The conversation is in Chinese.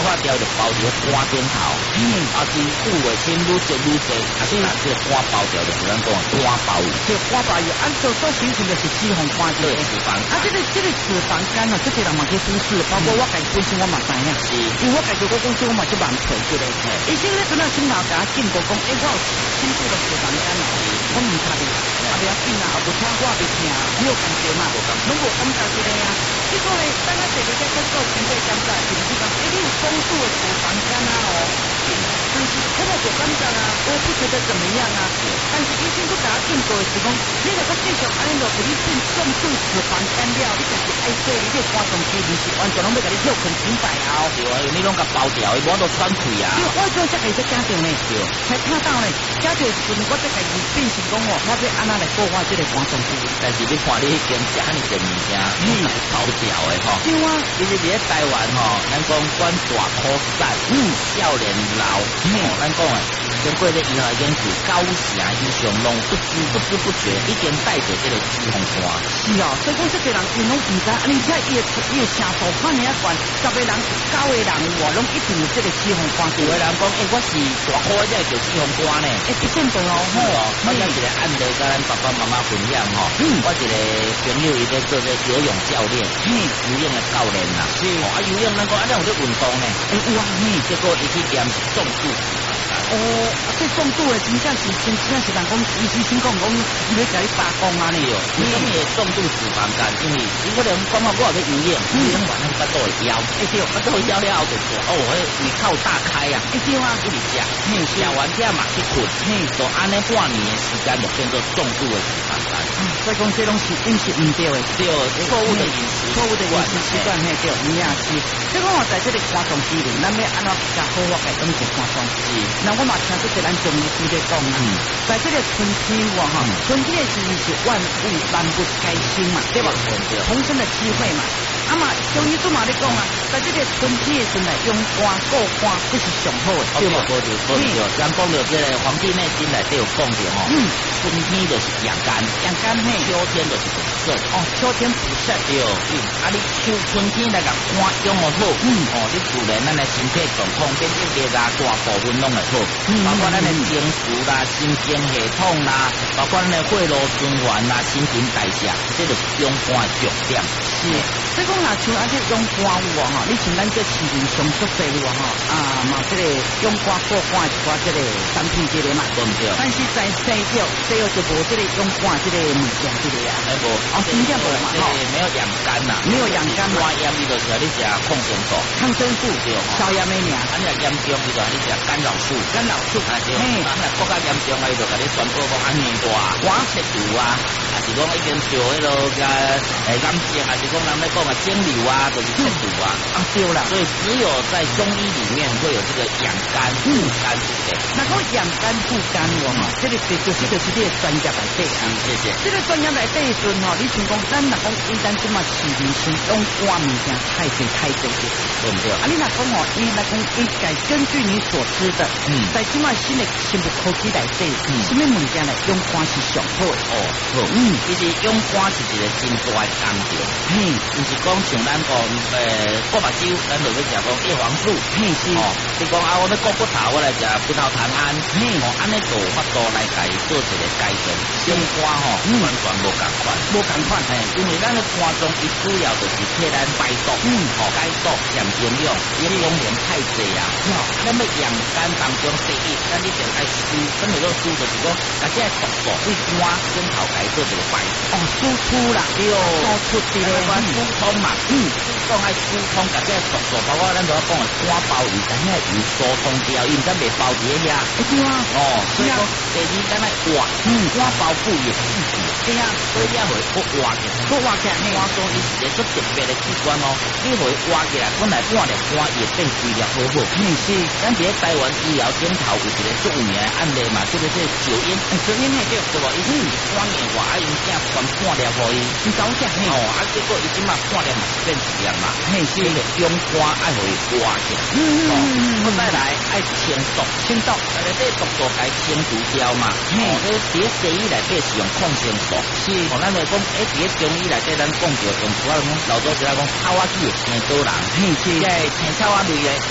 化掉就包伫肝顶头，啊是久月清愈积愈多，啊是咱这个肝包掉就是咱讲肝包油， 这肝包油按照所形成就是脂肪肝这个脂肪， 啊这个脂肪肝啊，这个人嘛去忽视，包括我家己本身我嘛知影， 是， 因为我家己我公司我嘛就蛮推这个，医生咧阵啊先头甲我警告讲，我有轻度的脂肪肝哦，我唔插你，啊不要紧啊，不听我袂听，你有感觉嘛？拢无感觉这个啊，结果咧，等下第二个做前辈检查，就是讲，你有中度的脂肪肝啊哦，但是我冇做感觉啊，我不觉得怎么样啊，但是医生都甲我警告的是讲，你若继续安尼落去，你变重度脂肪肝了，你就是爱做你这肝脏肌，是完全拢要甲你休困停摆啊。 对啊，你拢甲包掉，伊无都喘气啊。 对，我做才会在家长呢，才听到呢，家长时我才开始变成讲哦，我要安那来过我这个肝脏肌。 但是你看你已经食安尼侪物件，来包掉的吼。 对啊， 其实伫咧台湾吼，咱讲管大扩散，少年老，咱讲啊，经过这医学研究，九成以上拢不知不觉已经带着这个脂肪肝。 是啊，所以讲这个人因拢唔知，而且伊的程度看你一管，10个人9个人我拢一定有这个脂肪肝。 有的人讲，我是大颗才会叫脂肪肝呢。 不见得哦， 我有一个案例跟咱爸爸妈妈分享吼，我一个朋友伊在做这游泳教练，游泳的教练啦，啊游泳咱讲啊，咱有在运动呢，有啊，结果伊去验重度脂肪肝。 哦，这重度的真正是人讲，医生先讲伊要甲你打工啊，你有，你讲你重度脂肪肝，因为你可能刚好我在游泳，游泳完了巴肚会枵，对，巴肚会枵了后就说，哦，胃口大开啊，对啊，一直食，食完这嘛去困，就安尼半年的时间就变做重度的脂肪肝。 所以讲这拢是饮食唔对的， 对，错误的饮食习惯，对，营养师。所以讲我在这个肝脏肌里，咱要安怎较好我改怎么肝脏肌？那我嘛听说这咱中医师在讲啊，在这个春天哇哈，春天的时候是万物万物开心嘛，对吧？重生的机会嘛。啊嘛，中医都嘛咧讲啊，在这个春天的时候用肝过肝，这是上好的，对吧？ 对，咱讲到这个《黄帝内经》内底有讲到吼，春天就是养肝，秋天就是补肾， 秋天补肾对，啊你春天来个肝养好，你自然咱的身体状况变一列啊，大部分拢会好，包括咱的情绪啦、神经系统啦，包括咱的血路循环啦、新陈代谢，这就是养肝的重点。 是，所以讲若像这养肝有啊吼，你像咱这市面上足多有啊吼，嘛这个养肝过肝一寡这个产品这个嘛， 对不对？ 但是在西药就无这个养肝这个物件这个啊， 无， 真正无嘛， 没有养肝呐， 没有养肝嘛， 肝炎你就是你食抗生素， 对，消炎的尔， 你若严重你就你食干扰素，对，那更加严重啊，伊就甲你宣布讲安尼大切除啊，还是讲已经做迄落个癌症，还是讲咱咧讲个肿瘤啊，就是切除啊， 对啦， 所以只有在中医里面会有这个养肝护肝之类。 那讲养肝护肝哦嘛，这个就是这个专家来对啊， 谢谢。 这个专家来对时吼，你像讲咱若讲以咱即嘛市面上用肝物件太多， 对不对？ 啊，你若讲哦，伊若讲伊该根据你所知的，在即嘛新的生物科技来对，什么物件来用肝是上好的哦，好，其实用肝是一个真大的工程，毋是讲像咱讲过目睭，咱就要食讲叶黄素，是，你讲啊，我要过骨头，我来食骨头糖胺，安尼做法度来改做一个改善，用肝完全无共款，因为咱的肝脏伊主要就是替咱排毒，解毒减营养，伊养分太济啊，咱要养肝当中第一，咱一定爱输，什么叫输？就是讲，把这毒素对肝顶头改做一个排输出啦，对，输出的咧， 疏通嘛，讲爱疏通，把这毒素，包括咱所讲的肝包油，咱要有疏通掉，因为咱未包伫遐， 对啊， 所以讲第二咱来活，肝包覆也是一体，对啊，所以要会活起来，肝脏伊是一个特别的器官哦，你会活起来，本来半粒肝也变规粒好好， 是， 咱伫台湾医疗顶头有一个最有名的案例嘛，这个九阴对吧？伊是肝硬化，因正全半粒互伊， 高价结果伊即嘛半粒嘛变一粒嘛，所以用肝爱互伊活起来，再来爱清毒，但是这毒素该清除掉嘛，伫西医内底是用抗生素，是，咱来讲，伫中医内底咱讲着用老早时来讲草仔籽的青草人，即个青草仔类的。